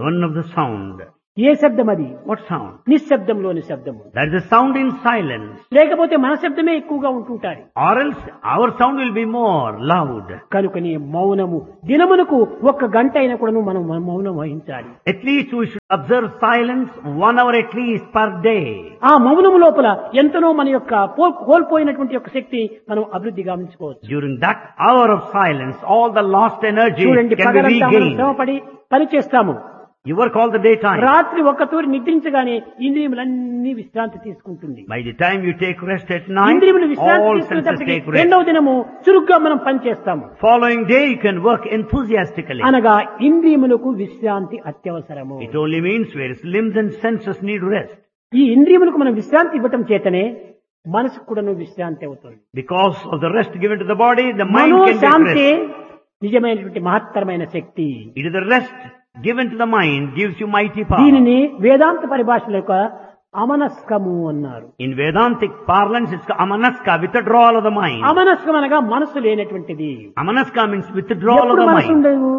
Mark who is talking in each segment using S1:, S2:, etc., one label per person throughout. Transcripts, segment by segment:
S1: The one of the sound.
S2: ఏ శబ్దం అది?
S1: What sound?
S2: నిశ్శబ్దంలోని శబ్దము.
S1: That is the sound in silence.
S2: లేకపోతే మన శబ్దమే ఎక్కువగా ఉంటుంటారు.
S1: Or else our sound will be more loud.
S2: కనుకనే మౌనము దినమునకు 1 గంట అయినా కూడా మనం మౌనం వహించాలి.
S1: At least we should observe silence 1 hour at least per day.
S2: ఆ మౌనము లోపల ఎంతనో మన యొక్క కోల్పోయినటువంటి యొక్క శక్తి మనం అభివృద్ధి గావించుకోవచ్చు.
S1: During that hour of silence, all the lost energy
S2: చూడండి,
S1: can be
S2: పగలంతా మనం
S1: regained.
S2: శ్రమపడి పని చేస్తాము.
S1: You work all the daytime.
S2: రాత్రి ఒక్కతూరి నిద్రించగానే ఇంద్రియములన్నీ విశ్రాంతి తీసుకుంటుంది.
S1: By the time you take rest at night,
S2: ఇంద్రియములు విశ్రాంతి
S1: all senses
S2: తీసుకునేటప్పటికి
S1: take rest.
S2: రెండవ దినము చురుగ్గా మనం పని చేస్తాము.
S1: Following day, you can work enthusiastically.
S2: అనగా ఇంద్రియములకు విశ్రాంతి అత్యవసరము.
S1: It only means whereas limbs and senses need rest.
S2: ఈ ఇంద్రియములకు మనం విశ్రాంతి ఇవ్వటం చేతనే మనసుకు కూడాను విశ్రాంతి అవుతుంది.
S1: Because of the rest given to the body, the mind
S2: Mano
S1: can get
S2: Shanti
S1: rest.
S2: నిజమైనటువంటి మహత్తరమైన శక్తి.
S1: It is the rest given to the mind gives you mighty power.
S2: దీనిని వేదాంత పరిభాషలో యొక్క అమనస్కము అన్నారు.
S1: In Vedantic parlance, it's amanaska, withdrawal of the mind.
S2: అమనస్కం అనగా మనసు లేనటువంటిది.
S1: Amanaska means withdrawal of
S2: ఎప్పుడు
S1: the
S2: మనసు
S1: mind.
S2: ఉండదు?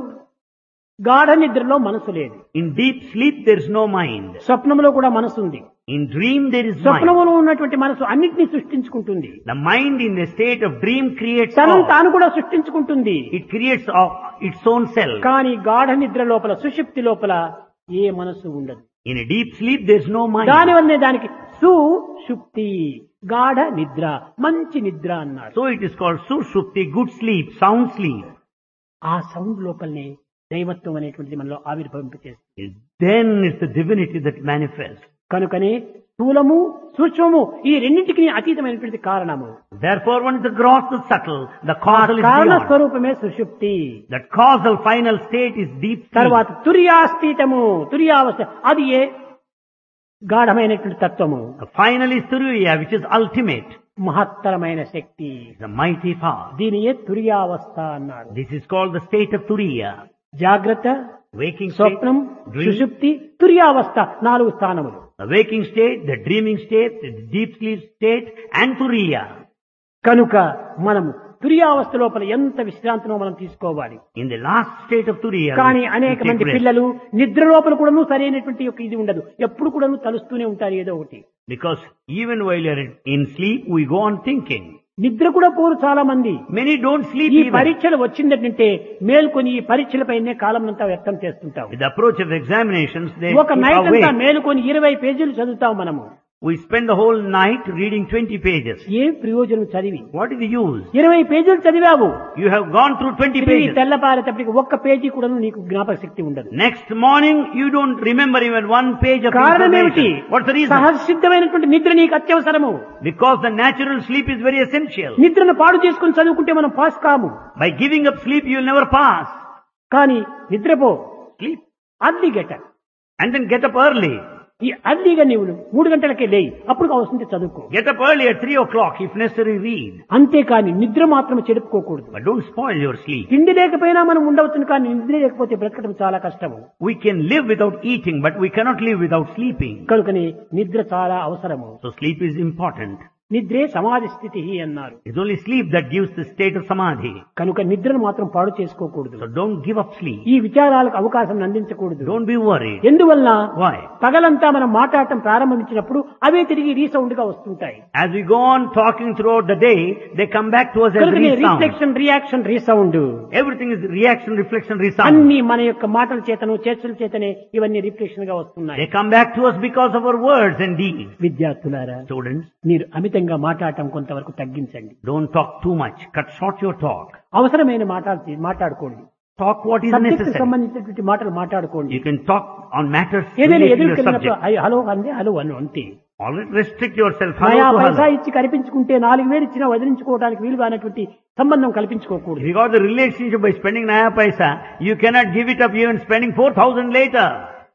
S2: గాఢ నిద్రలో మనసు లేదు.
S1: In deep sleep, there is no mind.
S2: స్వప్నంలో కూడా మనసు ఉంది.
S1: In dream, there is mind.
S2: స్వప్నంలో ఉన్నటువంటి మనసు అన్నిటినీ సృష్టించుకుంటుంది.
S1: The mind in the state of dream creates
S2: తనను
S1: all.
S2: తాను కూడా సృష్టించుకుంటుంది.
S1: It creates its own self.
S2: కానీ గాఢ నిద్ర లోపల సుషుప్తి లోపల ఏ మనసు ఉండదు.
S1: In a deep sleep, there is no mind.
S2: దానివల్లనే దానికి సుషుప్తి గాఢ నిద్ర మంచి నిద్ర అన్నారు.
S1: So it is called sushupti, good sleep, sound sleep.
S2: ఆ సౌండ్ లోపలనే దైవత్వం అనేటువంటిది మనలో ఆవిర్భవింపచేస్తుంది.
S1: Then it's the divinity that manifests.
S2: కనుకనే స్థూలము సూక్ష్మము ఈ రెండింటికి అతీతమైనటువంటి కారణము.
S1: Therefore, one is the gross, the subtle, the causal is
S2: కారణ
S1: beyond.
S2: స్వరూపమే సుషుప్తి.
S1: That causal final state is deep sleep.
S2: తర్వాత తుర్యాస్థితము తుర్యావస్థ అది ఏ గాఢమైనటువంటి తత్వము.
S1: The final is turiya, which is ultimate.
S2: మహత్తరమైన శక్తి.
S1: The mighty power.
S2: దీనియే తుర్యావస్థ అన్నారు.
S1: This is called the state of turiya.
S2: జాగ్రత్త,
S1: Waking state,
S2: స్వప్నం,
S1: dream,
S2: సుషుప్తి, తుర్యావస్థ 4 స్థానములు.
S1: the waking state, the dreaming state, the deep sleep state, and turiya.
S2: కనుక మనము తుర్యావస్థ లోపల ఎంత విశ్రాంతినో మనం తీసుకోవాలి.
S1: In the last state of turiya,
S2: కానీ
S1: we
S2: అనేక
S1: take
S2: మంది
S1: rest.
S2: పిల్లలు నిద్ర లోపల కూడాను సరైనటువంటి యొక్క ఇది ఉండదు. ఎప్పుడు కూడాను తలుస్తూనే ఉంటారు ఏదో ఒకటి.
S1: Because even while you are in sleep, we go on thinking.
S2: నిద్ర కూడా పోరు చాలా మంది.
S1: Many don't sleep
S2: ఈ
S1: even.
S2: పరీక్షలు వచ్చిందంటే మేల్కొని ఈ పరీక్షలపైనే కాలం అంతా వ్యక్తం చేస్తుంటాం.
S1: With the approach of examinations, they
S2: ఒక
S1: keep
S2: నైట్ అంతా
S1: awake.
S2: మేలుకొని 20 పేజీలు చదువుతాం మనము.
S1: We spend the whole night reading 20 pages.
S2: ఏ ప్రయోజనం చదివి?
S1: What is the use?
S2: 20 పేజీలు చదివావు.
S1: You have gone through 20
S2: తిరిగి
S1: pages.
S2: తెల్లపారేటప్పటికి ఒక్క పేజీ కూడా నీకు జ్ఞాపక శక్తి ఉండదు.
S1: Next morning, you don't remember even one page of
S2: కారణం ఏమిటి?
S1: information. What's the reason?
S2: సహసిద్ధమైనటువంటి నిద్ర నీకు అత్యవసరము.
S1: Because the natural sleep is very essential.
S2: నిద్రను పాడు చేసుకుని చదువుకుంటే మనం పాస్ కాము.
S1: By giving up sleep, you will never pass.
S2: కానీ నిద్రపో,
S1: Sleep.
S2: Early get up.
S1: And then get up early.
S2: ఈ అర్లీగా నీవు 3 గంటలకే లేయి, అప్పుడు అవసరం చదువుకో.
S1: Get up early at 3 o'clock, if necessary, read.
S2: అంతేకాని నిద్ర మాత్రం చెడుపుకోకూడదు.
S1: But don't spoil your sleep.
S2: తిండి లేకపోయినా మనం ఉండవచ్చును, కానీ నిద్ర లేకపోతే బ్రతకడం చాలా కష్టము.
S1: We can live without eating, but we cannot live without sleeping.
S2: కనుకని నిద్ర చాలా అవసరము.
S1: So sleep is important.
S2: నిద్రే సమాధి స్థితి అన్నారు.
S1: It's only sleep that gives the state of samadhi.
S2: కనుక నిద్రను మాత్రం పాడు చేసుకోకూడదు.
S1: So don't give up sleep.
S2: ఈ విచారాలకు అవకాశం అందించకూడదు.
S1: Don't be worried.
S2: ఎందువల్ల?
S1: Why?
S2: పగలంతా మనం మాట్లాడటం ప్రారంభించినప్పుడు అవే తిరిగి రీసౌండ్ గా వస్తుంటాయి.
S1: As we go on talking throughout the day, they come back to us as
S2: కనుక
S1: resound.
S2: Reflection reaction resound
S1: Everything is reaction, reflection, resound.
S2: అన్ని మన యొక్క మాటల చేతను చర్చల చేతనే ఇవన్నీ రిఫ్లెక్షన్ గా వస్తున్నాయి.
S1: They come back to us because of our words and deeds.
S2: విద్యార్థులారా,
S1: Students,
S2: మీరు అమితంగా మాట్లాడటం కొంతవరకు తగ్గించండి.
S1: don't talk too much. Cut short your talk.
S2: అవసరమైన మాట్లాడుకోండి.
S1: Talk what is
S2: subject
S1: necessary.
S2: సంబంధించినటువంటి మాటలు మాట్లాడుకోండి.
S1: You can talk on matters
S2: ఏదైనా
S1: related to your
S2: ఎదురుకెళ్ళినప్పుడు
S1: subject.
S2: Hello అందే హలో అను అంతే.
S1: Always restrict yourself.
S2: నయా
S1: Hello to
S2: పైసా
S1: hello.
S2: ఇచ్చి కల్పించుకుంటే 4,000 ఇచ్చినా వదిలించుకోవడానికి వీలుగా అనేటువంటి సంబంధం
S1: If
S2: కల్పించుకోకూడదు.
S1: you got the relationship by spending naya paisa, you cannot give it up even spending 4,000 later.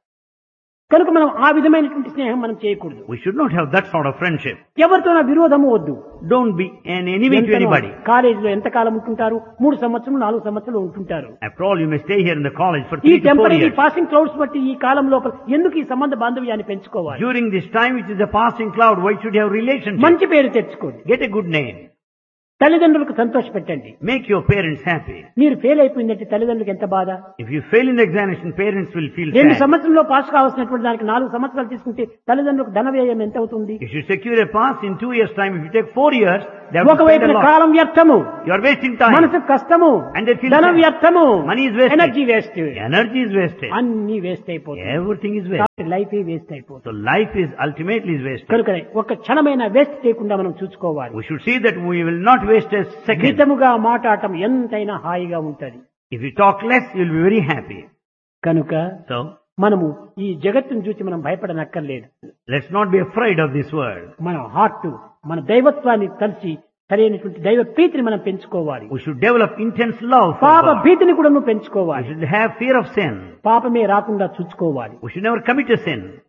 S2: కనుక మనం ఆ విధమైనటువంటి స్నేహం మనం చేయకూడదు.
S1: We should not have that sort of friendship.
S2: ఎవరితో విరోధము వద్దు.
S1: Don't be an enemy to anybody.
S2: కాలేజీలో ఎంతకాలం ఉంటుంటారు? 3 సంవత్సరాలు 4 సంవత్సరాలు ఉంటుంటారు.
S1: After all, you may stay here in the college for
S2: ఈ
S1: 3 to 4
S2: temporary
S1: years.
S2: Passing clouds బట్టి ఈ కాలం లోపల ఎందుకు ఈ సంబంధ బాంధవ్యాన్ని పెంచుకోవాలి?
S1: During this time, which is a passing cloud, why should you have relationship?
S2: మంచి పేరు తెచ్చుకోండి.
S1: Get a good name.
S2: తల్లిదండ్రులకు సంతోష పెట్టండి.
S1: Make your parents happy.
S2: మీరు ఫెయిల్ అయిపోయిందంటే తల్లిదండ్రులకు ఎంత బాధ.
S1: If you fail in the examination, parents will feel
S2: 2
S1: sad.
S2: సంవత్సరంలో పాస్ కావాల్సినటువంటి దానికి 4 సంవత్సరాలు తీసుకుంటే తల్లిదండ్రులకు ధన వ్యయం ఎంత అవుతుంది?
S1: If you secure a pass in 2 years' time, if you take 4 years, they have to spend
S2: ఒకవైపున
S1: a lot.
S2: కాలం వ్యర్థము,
S1: You are wasting time.
S2: మనసు కష్టము,
S1: And they feel
S2: ధనం
S1: sad.
S2: వ్యర్థము,
S1: Money is wasted.
S2: Energy waste,
S1: Energy is wasted.
S2: అన్ని waste అయిపోతుంది.
S1: Everything is wasted.
S2: Life waste అయిపోతుంది.
S1: So life is ultimately is wasted.
S2: కనుక ఒక క్షణమైన వేస్ట్ చేయకుండా మనం చూసుకోవాలి.
S1: We should see that we will not waste a second.
S2: మితముగా మాట్లాడటం ఎంతైనా హాయిగా ఉంటది.
S1: If you talk less, you will be very happy.
S2: కనుక
S1: So,
S2: మనము ఈ జగత్తును చూసి మనం భయపడనక్కర్లేదు.
S1: let's not be afraid of this world.
S2: మన హార్ట్, మన దైవత్వాన్ని కలిసి సరైనటువంటి దైవ ప్రీతిని మనం పెంచుకోవాలి.
S1: We should develop intense love for
S2: పాప
S1: God.
S2: భీతిని కూడా నువ్వు
S1: We
S2: పెంచుకోవాలి.
S1: should have fear of sin.
S2: పాపమే రాకుండా చూసుకోవాలి.
S1: We should never commit a sin.